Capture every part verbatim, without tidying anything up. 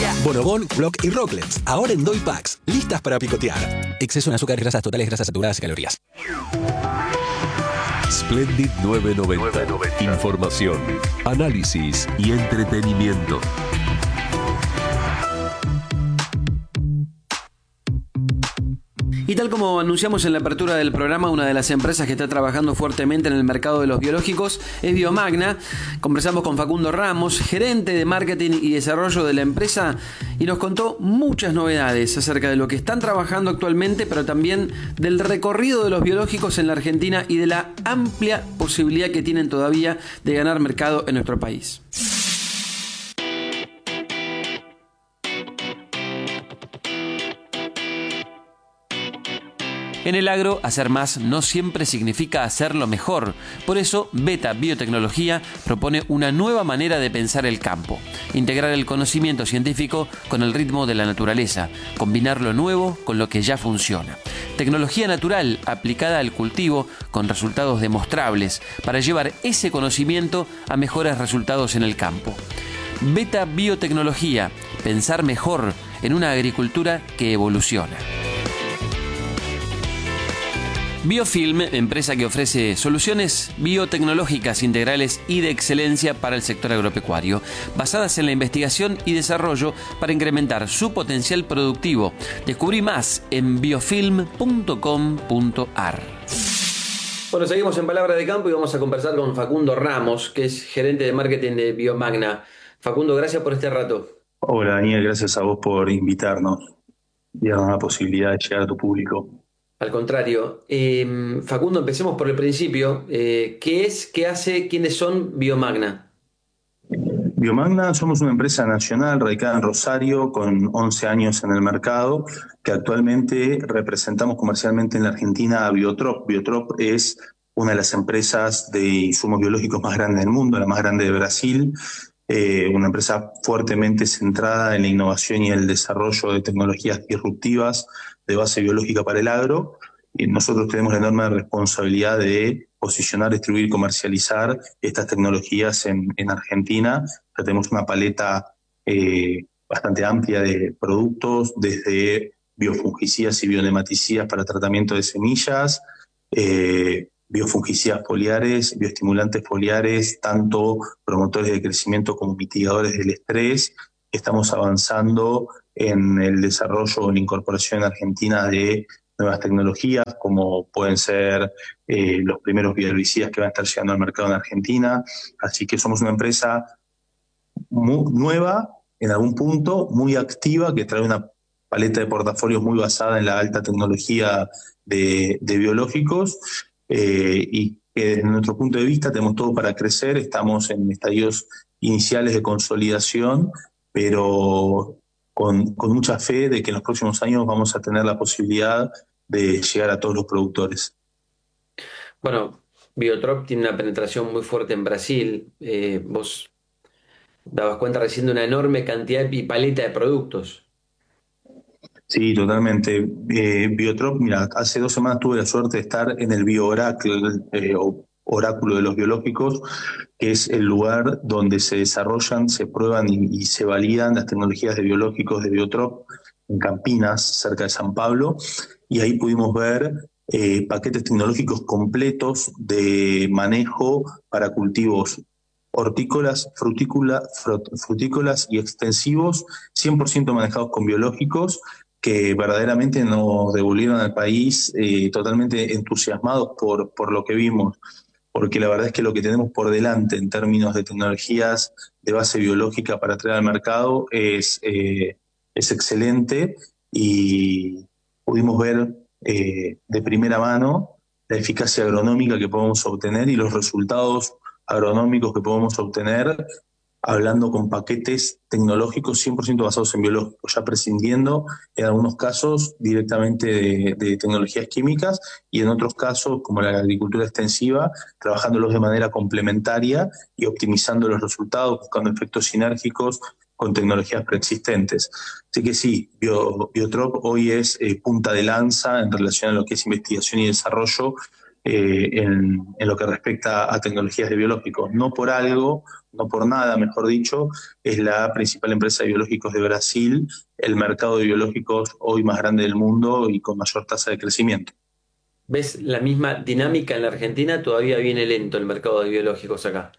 día. Bonobón, Block y Rocklets, ahora en Doy Packs, listas para picotear. Exceso en azúcar, grasas totales, grasas saturadas y calorías. Splendid novecientos noventa. Información, análisis y entretenimiento. Y tal como anunciamos en la apertura del programa, una de las empresas que está trabajando fuertemente en el mercado de los biológicos es Biomagna. Conversamos con Facundo Ramos, gerente de marketing y desarrollo de la empresa, y nos contó muchas novedades acerca de lo que están trabajando actualmente, pero también del recorrido de los biológicos en la Argentina y de la amplia posibilidad que tienen todavía de ganar mercado en nuestro país. En el agro, hacer más no siempre significa hacerlo mejor. Por eso, Beta Biotecnología propone una nueva manera de pensar el campo. Integrar el conocimiento científico con el ritmo de la naturaleza. Combinar lo nuevo con lo que ya funciona. Tecnología natural aplicada al cultivo con resultados demostrables para llevar ese conocimiento a mejores resultados en el campo. Beta Biotecnología. Pensar mejor en una agricultura que evoluciona. Biofilm, empresa que ofrece soluciones biotecnológicas integrales y de excelencia para el sector agropecuario, basadas en la investigación y desarrollo para incrementar su potencial productivo. Descubrí más en biofilm punto com punto a r. Bueno, seguimos en Palabra de Campo y vamos a conversar con Facundo Ramos, que es gerente de marketing de Biomagna. Facundo, gracias por este rato. Hola Daniel, gracias a vos por invitarnos y darnos la posibilidad de llegar a tu público. Al contrario. Eh, Facundo, empecemos por el principio. Eh, ¿Qué es, qué hace, quiénes son Biomagna? Biomagna somos una empresa nacional radicada en Rosario con once años en el mercado, que actualmente representamos comercialmente en la Argentina a Biotrop. Biotrop es una de las empresas de insumos biológicos más grandes del mundo, la más grande de Brasil, eh, una empresa fuertemente centrada en la innovación y el desarrollo de tecnologías disruptivas de base biológica para el agro. Y nosotros tenemos la enorme responsabilidad de posicionar, distribuir y comercializar estas tecnologías en, en Argentina. Ya tenemos una paleta eh, bastante amplia de productos, desde biofungicidas y bionematicidas para tratamiento de semillas, eh, biofungicidas foliares, bioestimulantes foliares, tanto promotores de crecimiento como mitigadores del estrés. Estamos avanzando en el desarrollo o la incorporación en Argentina de nuevas tecnologías, como pueden ser eh, los primeros bioherbicidas que van a estar llegando al mercado en Argentina. Así que somos una empresa muy nueva, en algún punto, muy activa, que trae una paleta de portafolios muy basada en la alta tecnología de, de biológicos, eh, y que desde nuestro punto de vista tenemos todo para crecer. Estamos en estadios iniciales de consolidación, pero con, con mucha fe de que en los próximos años vamos a tener la posibilidad de llegar a todos los productores. Bueno, Biotrop tiene una penetración muy fuerte en Brasil. Eh, vos dabas cuenta recién de una enorme cantidad y paleta de productos. Sí, totalmente. Eh, Biotrop, mira, hace dos semanas tuve la suerte de estar en el BioOracle, eh, o Oráculo de los Biológicos, que es el lugar donde se desarrollan, se prueban y, y se validan las tecnologías de biológicos de Biotrop en Campinas, cerca de San Pablo, y ahí pudimos ver eh, paquetes tecnológicos completos de manejo para cultivos hortícolas, frutícola, frut, frutícolas y extensivos, cien por ciento manejados con biológicos, que verdaderamente nos devolvieron al país eh, totalmente entusiasmados por, por lo que vimos, porque la verdad es que lo que tenemos por delante en términos de tecnologías de base biológica para traer al mercado es, eh, es excelente, y pudimos ver eh, de primera mano la eficacia agronómica que podemos obtener y los resultados agronómicos que podemos obtener hablando con paquetes tecnológicos cien por ciento basados en biológicos, ya prescindiendo en algunos casos directamente de, de tecnologías químicas, y en otros casos, como la agricultura extensiva, trabajándolos de manera complementaria y optimizando los resultados, buscando efectos sinérgicos con tecnologías preexistentes. Así que sí, Bio, Biotrop hoy es eh, punta de lanza en relación a lo que es investigación y desarrollo eh, en, en lo que respecta a tecnologías de biológicos. No por algo, no por nada, mejor dicho, es la principal empresa de biológicos de Brasil, el mercado de biológicos hoy más grande del mundo y con mayor tasa de crecimiento. ¿Ves la misma dinámica en la Argentina? Todavía viene lento el mercado de biológicos acá.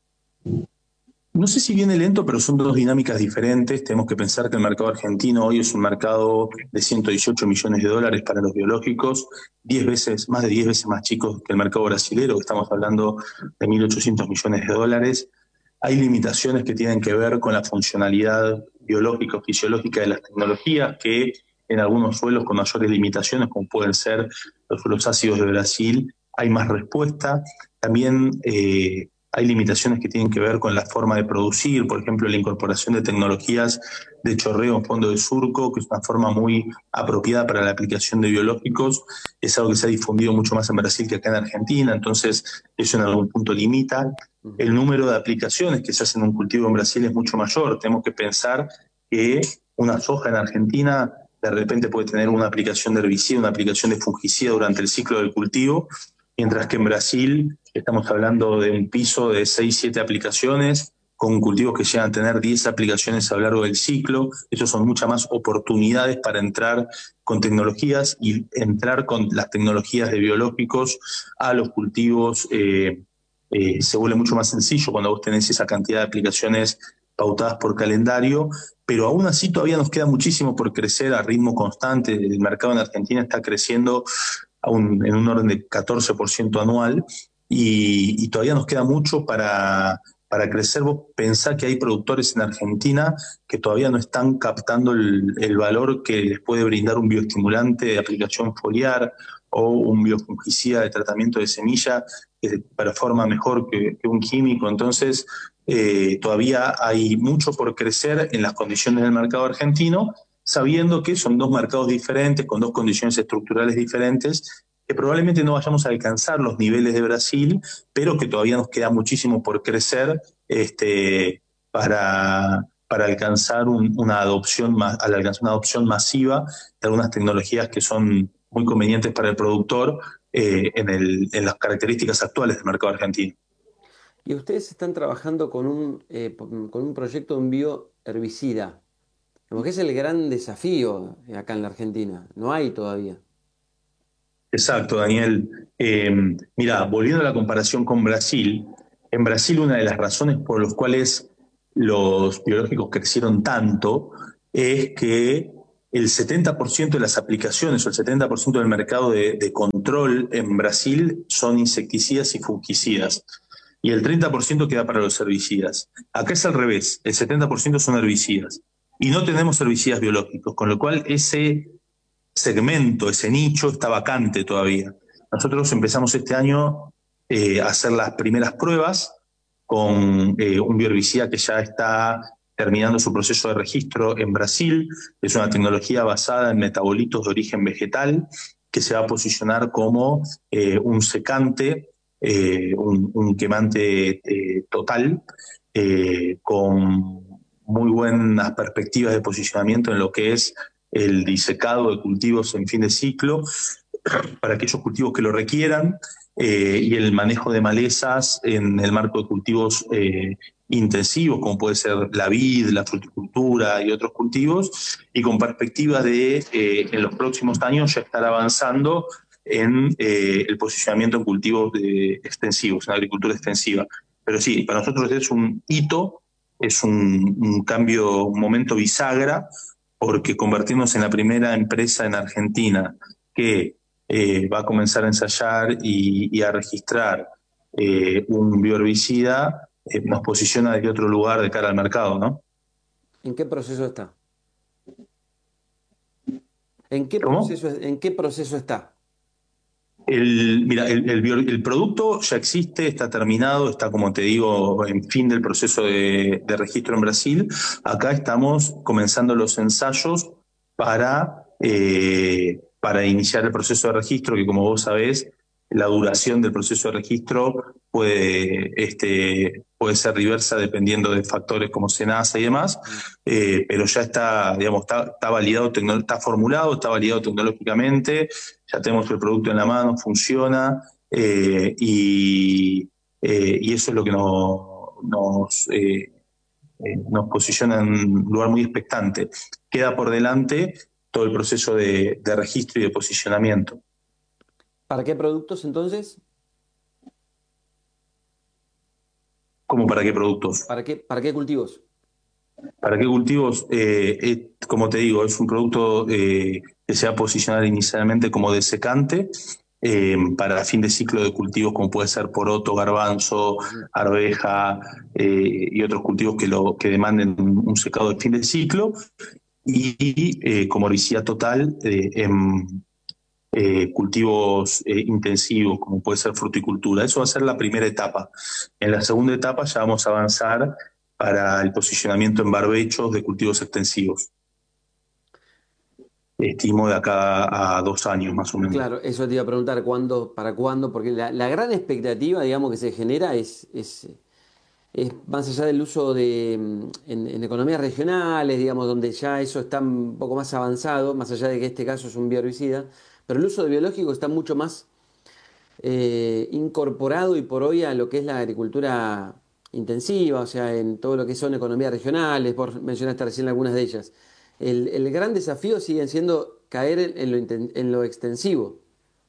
No sé si viene lento, pero son dos dinámicas diferentes. Tenemos que pensar que el mercado argentino hoy es un mercado de ciento dieciocho millones de dólares para los biológicos, diez veces, más de diez veces más chico que el mercado brasilero, que estamos hablando de mil ochocientos millones de dólares. Hay limitaciones que tienen que ver con la funcionalidad biológica o fisiológica de las tecnologías, que en algunos suelos con mayores limitaciones, como pueden ser los suelos ácidos de Brasil, hay más respuesta. También eh, hay limitaciones que tienen que ver con la forma de producir, por ejemplo, la incorporación de tecnologías de chorreo en fondo de surco, que es una forma muy apropiada para la aplicación de biológicos. Es algo que se ha difundido mucho más en Brasil que acá en Argentina, entonces eso en algún punto limita. El número de aplicaciones que se hacen en un cultivo en Brasil es mucho mayor. Tenemos que pensar que una soja en Argentina de repente puede tener una aplicación de herbicida, una aplicación de fungicida durante el ciclo del cultivo, mientras que en Brasil estamos hablando de un piso de seis, siete aplicaciones, con cultivos que llegan a tener diez aplicaciones a lo largo del ciclo. Eso son muchas más oportunidades para entrar con tecnologías y entrar con las tecnologías de biológicos a los cultivos. Eh, eh, se vuelve mucho más sencillo cuando vos tenés esa cantidad de aplicaciones pautadas por calendario, pero aún así todavía nos queda muchísimo por crecer a ritmo constante. El mercado en Argentina está creciendo a un, en un orden de catorce por ciento anual y, y todavía nos queda mucho para, para crecer. Vos pensá que hay productores en Argentina que todavía no están captando el, el valor que les puede brindar un bioestimulante de aplicación foliar o un biofungicida de tratamiento de semilla que performa mejor que, que un químico. Entonces, eh, todavía hay mucho por crecer en las condiciones del mercado argentino, sabiendo que son dos mercados diferentes, con dos condiciones estructurales diferentes, que probablemente no vayamos a alcanzar los niveles de Brasil, pero que todavía nos queda muchísimo por crecer este, para, para alcanzar un, una adopción más, al alcanzar una adopción masiva de algunas tecnologías que son muy convenientes para el productor eh, en, el, en las características actuales del mercado argentino. Y ustedes están trabajando con un, eh, con un proyecto de un bioherbicida, que es el gran desafío acá en la Argentina. No hay todavía. Exacto, Daniel. Eh, mira, volviendo a la comparación con Brasil, en Brasil una de las razones por las cuales los biológicos crecieron tanto es que el setenta por ciento de las aplicaciones o el setenta por ciento del mercado de, de control en Brasil son insecticidas y fungicidas y el treinta por ciento queda para los herbicidas. Acá es al revés, el setenta por ciento son herbicidas y no tenemos herbicidas biológicos, con lo cual ese segmento, ese nicho está vacante todavía. Nosotros empezamos este año eh, a hacer las primeras pruebas con eh, un bioherbicida que ya está terminando su proceso de registro en Brasil. Es una tecnología basada en metabolitos de origen vegetal que se va a posicionar como eh, un secante, eh, un, un quemante eh, total, eh, con muy buenas perspectivas de posicionamiento en lo que es el disecado de cultivos en fin de ciclo para aquellos cultivos que lo requieran eh, y el manejo de malezas en el marco de cultivos eh, intensivos, como puede ser la vid, la fruticultura y otros cultivos, y con perspectivas de eh, en los próximos años ya estar avanzando en eh, el posicionamiento en cultivos de extensivos, en agricultura extensiva. Pero sí, para nosotros es un hito, es un, un cambio, un momento bisagra, porque convertirnos en la primera empresa en Argentina que eh, va a comenzar a ensayar y, y a registrar eh, un bioherbicida eh, nos posiciona desde otro lugar de cara al mercado, ¿no? ¿En qué proceso está? ¿En qué, ¿Cómo? proceso, ¿En qué proceso está? El, mira, el, el, bio, el producto ya existe, está terminado, está, como te digo, en fin del proceso de, de registro en Brasil. Acá estamos comenzando los ensayos para, eh, para iniciar el proceso de registro, que como vos sabés, la duración del proceso de registro puede, este, puede ser diversa dependiendo de factores como SENASA y demás, eh, pero ya está, digamos, está, está validado, está formulado, está validado tecnológicamente, ya tenemos el producto en la mano, funciona, eh, y, eh, y eso es lo que nos, nos, eh, eh, nos posiciona en un lugar muy expectante. Queda por delante todo el proceso de, de registro y de posicionamiento. ¿Para qué productos entonces? ¿Cómo para qué productos? ¿Para qué, para qué cultivos? ¿Para qué cultivos? Eh, eh, como te digo, es un producto eh, que se va a posicionar inicialmente como desecante eh, para fin de ciclo de cultivos como puede ser poroto, garbanzo, arveja eh, y otros cultivos que, lo, que demanden un, un secado de fin de ciclo, y eh, como herbicida total eh, en eh, cultivos eh, intensivos como puede ser fruticultura. Eso va a ser la primera etapa. En la segunda etapa ya vamos a avanzar para el posicionamiento en barbechos de cultivos extensivos. Estimo de acá a dos años más o menos. Claro, eso te iba a preguntar, ¿cuándo, para cuándo? Porque la, la gran expectativa, digamos, que se genera es, es, es más allá del uso de en, en economías regionales, digamos, donde ya eso está un poco más avanzado, más allá de que este caso es un bioherbicida, pero el uso de biológicos está mucho más eh, incorporado y por hoy a lo que es la agricultura intensiva, o sea, en todo lo que son economías regionales, por mencionaste recién algunas de ellas. El, el gran desafío sigue siendo caer en, en, lo, en lo extensivo.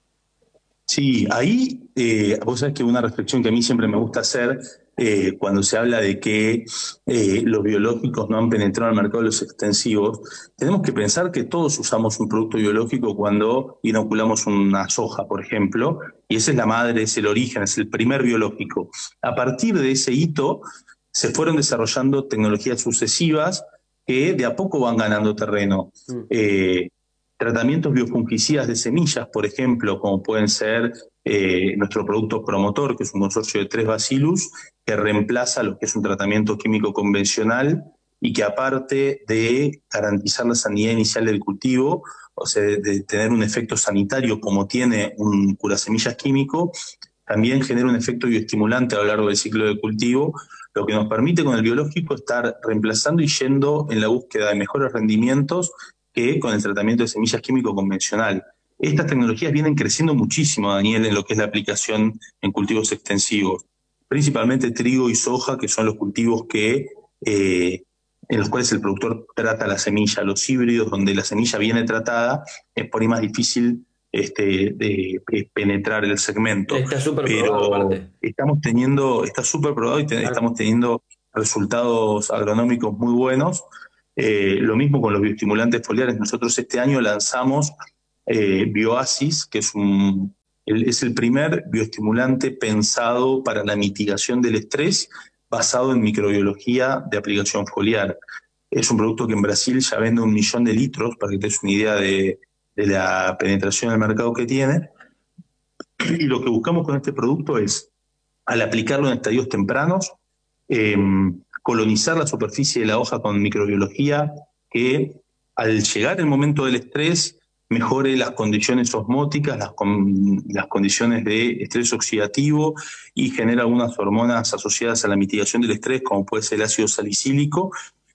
Sí, ahí eh, vos sabés que una reflexión que a mí siempre me gusta hacer eh, cuando se habla de que eh, los biológicos no han penetrado al mercado de los extensivos, tenemos que pensar que todos usamos un producto biológico cuando inoculamos una soja, por ejemplo, y esa es la madre, es el origen, es el primer biológico. A partir de ese hito se fueron desarrollando tecnologías sucesivas que de a poco van ganando terreno. Mm. Eh, Tratamientos biofungicidas de semillas, por ejemplo, como pueden ser eh, nuestro producto Promotor, que es un consorcio de tres bacillus, que reemplaza lo que es un tratamiento químico convencional y que aparte de garantizar la sanidad inicial del cultivo, o sea, de, de tener un efecto sanitario como tiene un curasemillas químico, también genera un efecto bioestimulante a lo largo del ciclo de cultivo, lo que nos permite con el biológico estar reemplazando y yendo en la búsqueda de mejores rendimientos que con el tratamiento de semillas químico convencional. Estas tecnologías vienen creciendo muchísimo, Daniel, en lo que es la aplicación en cultivos extensivos, principalmente trigo y soja, que son los cultivos que, eh, en los cuales el productor trata la semilla. Los híbridos, donde la semilla viene tratada, es por ahí más difícil este, de, de penetrar el segmento. Está súper Pero probado, aparte. Estamos teniendo, está súper probado y te, claro. estamos teniendo resultados agronómicos muy buenos. Eh, lo mismo con los bioestimulantes foliares. Nosotros este año lanzamos eh, Bioasis, que es, un, el, es el primer bioestimulante pensado para la mitigación del estrés basado en microbiología de aplicación foliar. Es un producto que en Brasil ya vende un millón de litros, para que te des una idea de, de la penetración del mercado que tiene. Y lo que buscamos con este producto es, al aplicarlo en estadios tempranos, eh, colonizar la superficie de la hoja con microbiología que al llegar el momento del estrés mejore las condiciones osmóticas, las, con, las condiciones de estrés oxidativo y genera algunas hormonas asociadas a la mitigación del estrés, como puede ser el ácido salicílico,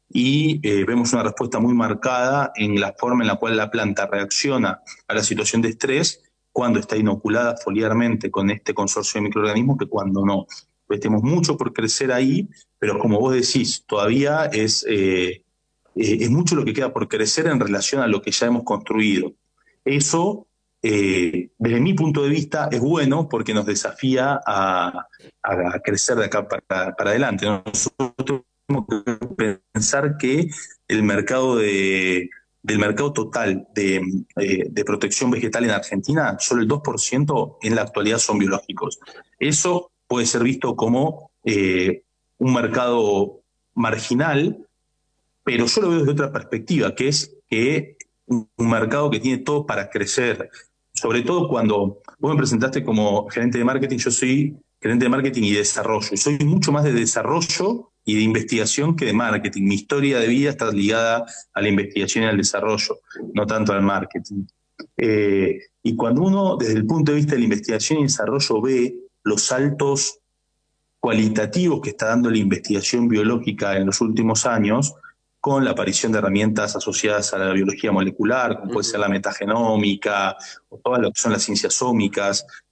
y eh, vemos una respuesta muy marcada en la forma en la cual la planta reacciona a la situación de estrés cuando está inoculada foliarmente con este consorcio de microorganismos que cuando no. Pues tenemos mucho por crecer ahí, pero como vos decís, todavía es, eh, eh, es mucho lo que queda por crecer en relación a lo que ya hemos construido. Eso, eh, desde mi punto de vista, es bueno porque nos desafía a, a crecer de acá para, para adelante. Nosotros tenemos que pensar que el mercado de, del mercado total de, eh, de protección vegetal en Argentina, solo el dos por ciento en la actualidad son biológicos. Eso puede ser visto como eh, un mercado marginal, pero yo lo veo desde otra perspectiva, que es que un, un mercado que tiene todo para crecer, sobre todo cuando vos me presentaste como gerente de marketing. Yo soy gerente de marketing y desarrollo, y soy mucho más de desarrollo y de investigación que de marketing. Mi historia de vida está ligada a la investigación y al desarrollo, no tanto al marketing. Eh, y cuando uno, desde el punto de vista de la investigación y desarrollo, ve los saltos cualitativos que está dando la investigación biológica en los últimos años, con la aparición de herramientas asociadas a la biología molecular, como puede ser la metagenómica, o todas lo que son las ciencias ómicas,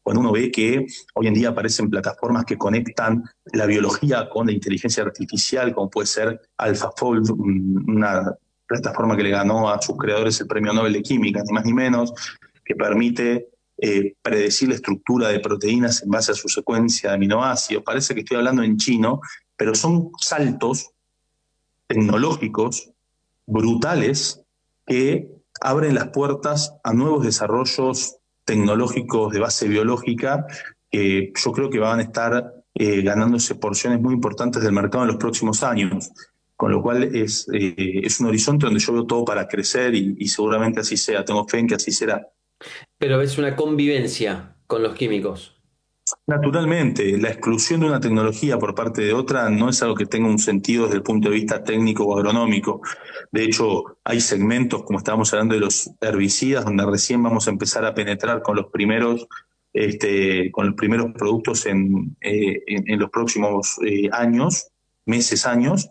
cuando uno ve que hoy en día aparecen plataformas que conectan la biología con la inteligencia artificial, como puede ser AlphaFold, una plataforma que le ganó a sus creadores el Premio Nobel de Química, ni más ni menos, que permite eh, predecir la estructura de proteínas en base a su secuencia de aminoácidos. Parece que estoy hablando en chino, pero son saltos tecnológicos brutales que abren las puertas a nuevos desarrollos tecnológicos de base biológica que yo creo que van a estar eh, ganándose porciones muy importantes del mercado en los próximos años. Con lo cual es, eh, es un horizonte donde yo veo todo para crecer y, y seguramente así sea. Tengo fe en que así será. Pero es una convivencia con los químicos. Naturalmente, la exclusión de una tecnología por parte de otra no es algo que tenga un sentido desde el punto de vista técnico o agronómico. De hecho, hay segmentos, como estábamos hablando de los herbicidas, donde recién vamos a empezar a penetrar con los primeros, este, con los primeros productos en, eh, en, en los próximos eh, años, meses, años,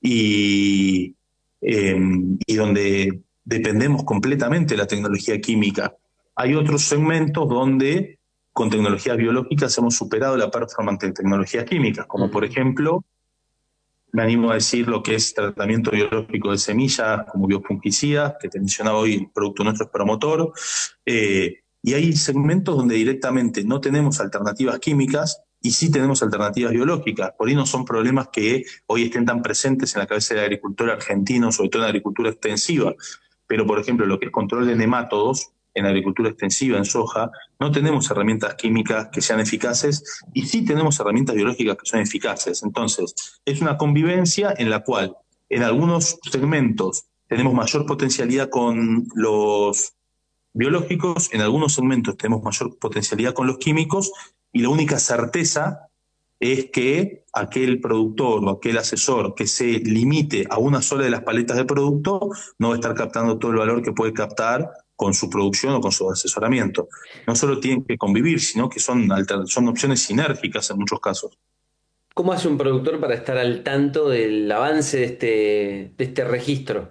y, eh, y donde dependemos completamente de la tecnología química. Hay otros segmentos donde con tecnologías biológicas hemos superado la performance de tecnologías químicas, como por ejemplo, me animo a decir lo que es tratamiento biológico de semillas, como biofungicidas, que te mencionaba hoy, el producto nuestro es promotor, eh, y hay segmentos donde directamente no tenemos alternativas químicas y sí tenemos alternativas biológicas. Por ahí no son problemas que hoy estén tan presentes en la cabeza del agricultor argentino, sobre todo en la agricultura extensiva, pero por ejemplo lo que es control de nemátodos, en agricultura extensiva, en soja, no tenemos herramientas químicas que sean eficaces y sí tenemos herramientas biológicas que son eficaces. Entonces, es una convivencia en la cual en algunos segmentos tenemos mayor potencialidad con los biológicos, en algunos segmentos tenemos mayor potencialidad con los químicos y la única certeza es que aquel productor o aquel asesor que se limite a una sola de las paletas de producto no va a estar captando todo el valor que puede captar con su producción o con su asesoramiento. No solo tienen que convivir, sino que son, son opciones sinérgicas en muchos casos. ¿Cómo hace un productor para estar al tanto del avance de este, de este registro?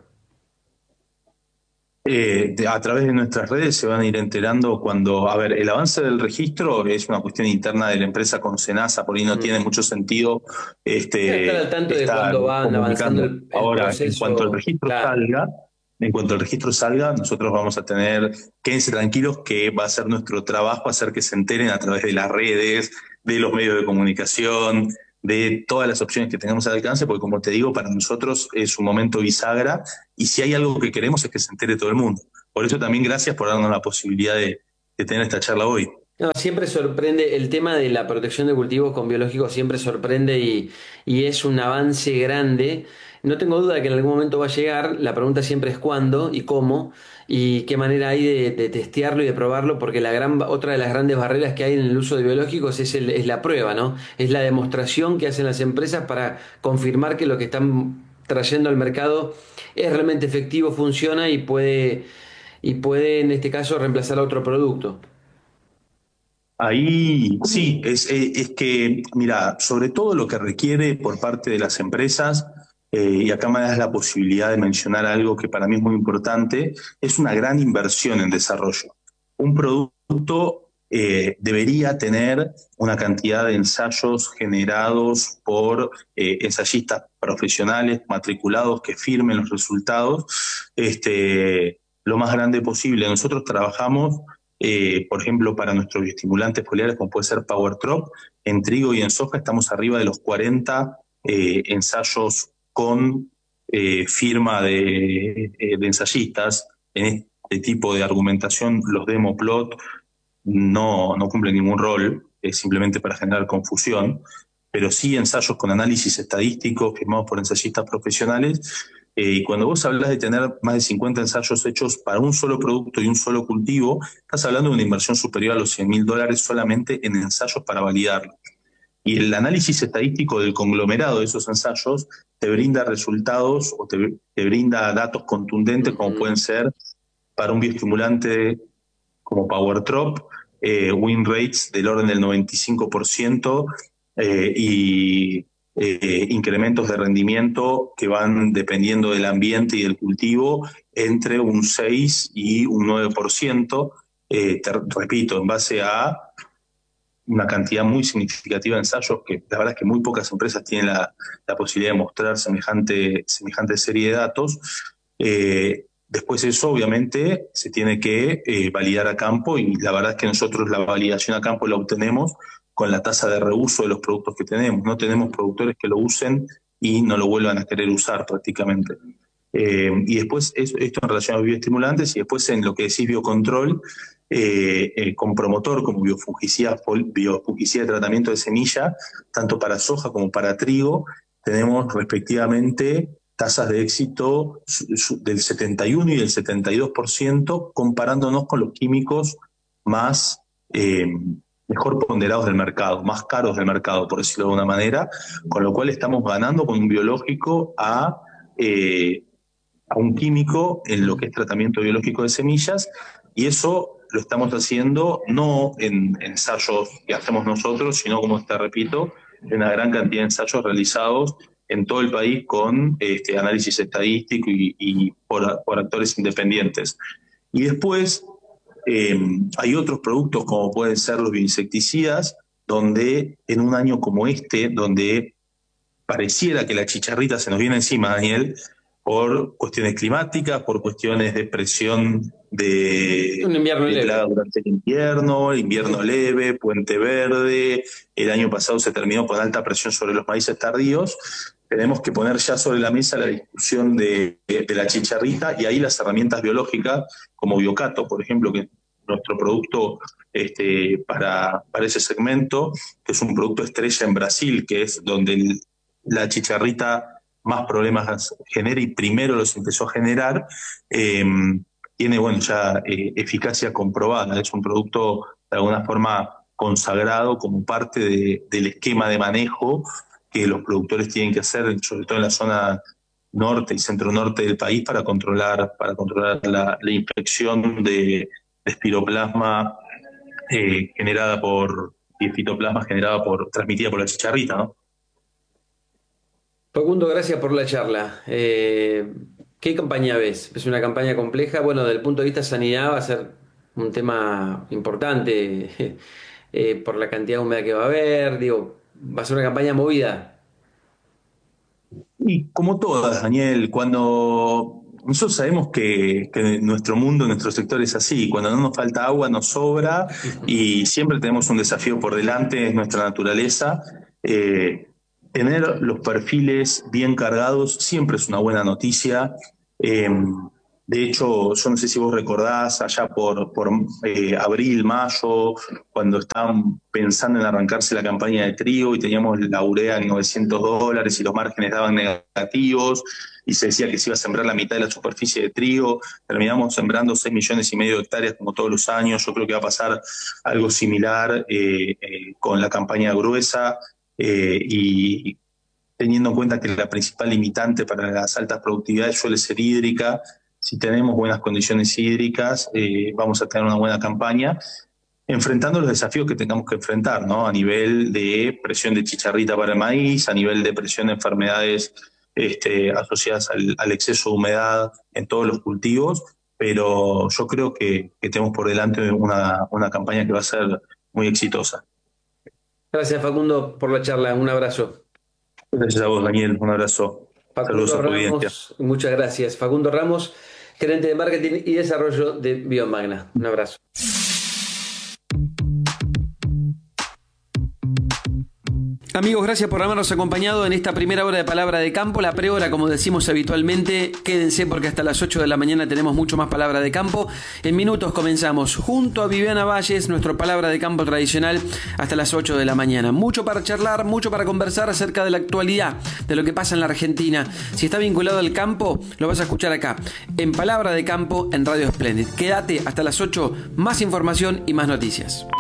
Eh, de, a través de nuestras redes se van a ir enterando cuando, a ver, el avance del registro es una cuestión interna de la empresa con Senasa, por ahí no mm. tiene mucho sentido este, estar al tanto de cuando van avanzando el, el Ahora, proceso, en cuanto el registro claro. salga, En cuanto el registro salga, nosotros vamos a tener, quédense tranquilos que va a ser nuestro trabajo hacer que se enteren a través de las redes, de los medios de comunicación, de todas las opciones que tengamos al alcance, porque como te digo, para nosotros es un momento bisagra y si hay algo que queremos es que se entere todo el mundo. Por eso también gracias por darnos la posibilidad de, de tener esta charla hoy. No, siempre sorprende, el tema de la protección de cultivos con biológicos siempre sorprende y, y es un avance grande. No tengo duda de que en algún momento va a llegar, la pregunta siempre es cuándo y cómo y qué manera hay de, de testearlo y de probarlo, porque la gran, otra de las grandes barreras que hay en el uso de biológicos es, el, es la prueba, ¿no? Es la demostración que hacen las empresas para confirmar que lo que están trayendo al mercado es realmente efectivo, funciona y puede, y puede en este caso reemplazar a otro producto. Ahí sí, es, es que, mira, sobre todo lo que requiere por parte de las empresas, eh, y acá me das la posibilidad de mencionar algo que para mí es muy importante, es una gran inversión en desarrollo. Un producto eh, debería tener una cantidad de ensayos generados por eh, ensayistas profesionales, matriculados, que firmen los resultados, este, lo más grande posible. Nosotros trabajamos... Eh, por ejemplo, para nuestros bioestimulantes foliares, como puede ser PowerTrop, en trigo y en soja estamos arriba de los cuarenta eh, ensayos con eh, firma de, eh, de ensayistas. En este tipo de argumentación, los demoplot no, no cumplen ningún rol, es simplemente para generar confusión, pero sí ensayos con análisis estadístico firmados por ensayistas profesionales. Eh, y cuando vos hablas de tener más de cincuenta ensayos hechos para un solo producto y un solo cultivo, estás hablando de una inversión superior a los cien mil dólares solamente en ensayos para validarlo. Y el análisis estadístico del conglomerado de esos ensayos te brinda resultados o te, te brinda datos contundentes, como pueden ser para un bioestimulante como PowerTrop, eh, win rates del orden del noventa y cinco por ciento eh, y... Eh, incrementos de rendimiento que van dependiendo del ambiente y del cultivo entre un seis y un nueve por ciento, eh, te repito, en base a una cantidad muy significativa de ensayos, que la verdad es que muy pocas empresas tienen la, la posibilidad de mostrar semejante, semejante serie de datos. Eh, después eso obviamente se tiene que eh, validar a campo, y la verdad es que nosotros la validación a campo la obtenemos con la tasa de reuso de los productos que tenemos. No tenemos productores que lo usen y no lo vuelvan a querer usar prácticamente. Eh, y después eso, esto en relación a los bioestimulantes, y después en lo que decís biocontrol, eh, eh, con promotor como biofungicida, biofungicida de tratamiento de semilla, tanto para soja como para trigo, tenemos respectivamente tasas de éxito del setenta y uno y del setenta y dos por ciento, comparándonos con los químicos más eh, mejor ponderados del mercado, más caros del mercado, por decirlo de una manera, con lo cual estamos ganando con un biológico a, eh, a un químico en lo que es tratamiento biológico de semillas, y eso lo estamos haciendo no en ensayos que hacemos nosotros, sino, como te repito, en una gran cantidad de ensayos realizados en todo el país con este, análisis estadístico y, y por, por actores independientes. Y después eh, hay otros productos como pueden ser los bioinsecticidas, donde en un año como este, donde pareciera que la chicharrita se nos viene encima, Daniel, por cuestiones climáticas, por cuestiones de presión de, un invierno de leve. plaga durante el invierno, invierno leve, puente verde, el año pasado se terminó con alta presión sobre los maíces tardíos. Tenemos que poner ya sobre la mesa la discusión de, de, de la chicharrita, y ahí las herramientas biológicas como Biocato, por ejemplo, que es nuestro producto este, para, para ese segmento, que es un producto estrella en Brasil, que es donde el, la chicharrita más problemas genera y primero los empezó a generar, eh, tiene bueno ya eh, eficacia comprobada. Es un producto de alguna forma consagrado como parte de, del esquema de manejo que los productores tienen que hacer, sobre todo en la zona norte y centro-norte del país, para controlar, para controlar la, la infección de, de espiroplasma eh, generada por, y fitoplasma generada por, transmitida por la chicharrita, ¿no? Facundo, gracias por la charla. Eh, ¿Qué campaña ves? Es una campaña compleja. Bueno, desde el punto de vista de sanidad va a ser un tema importante eh, por la cantidad de humedad que va a haber. Digo, va a ser una campaña movida. Y como todas, Daniel, cuando nosotros sabemos que, que nuestro mundo, nuestro sector es así, cuando no nos falta agua nos sobra, y siempre tenemos un desafío por delante, es nuestra naturaleza. Eh, Tener los perfiles bien cargados siempre es una buena noticia. Eh, de hecho, yo no sé si vos recordás allá por, por eh, abril, mayo, cuando estaban pensando en arrancarse la campaña de trigo y teníamos la urea en novecientos dólares y los márgenes daban negativos y se decía que se iba a sembrar la mitad de la superficie de trigo. Terminamos sembrando seis millones y medio de hectáreas como todos los años. Yo creo que va a pasar algo similar eh, eh, con la campaña gruesa. Eh, y teniendo en cuenta que la principal limitante para las altas productividades suele ser hídrica, si tenemos buenas condiciones hídricas, eh, vamos a tener una buena campaña, enfrentando los desafíos que tengamos que enfrentar, ¿no? A nivel de presión de chicharrita para el maíz, a nivel de presión de enfermedades este, asociadas al, al exceso de humedad en todos los cultivos, pero yo creo que, que tenemos por delante una, una campaña que va a ser muy exitosa. Gracias, Facundo, por la charla. Un abrazo. Gracias a vos, Daniel. Un abrazo. Facundo Saludos a tu audiencia. Ramos, muchas gracias. Facundo Ramos, gerente de marketing y desarrollo de Biomagna. Un abrazo. Amigos, gracias por habernos acompañado en esta primera hora de Palabra de Campo. La prehora, como decimos habitualmente, quédense porque hasta las ocho de la mañana tenemos mucho más Palabra de Campo. En minutos comenzamos junto a Viviana Valles, nuestro Palabra de Campo tradicional, hasta las ocho de la mañana. Mucho para charlar, mucho para conversar acerca de la actualidad, de lo que pasa en la Argentina. Si está vinculado al campo, lo vas a escuchar acá, en Palabra de Campo, en Radio Splendid. Quédate hasta las ocho, más información y más noticias.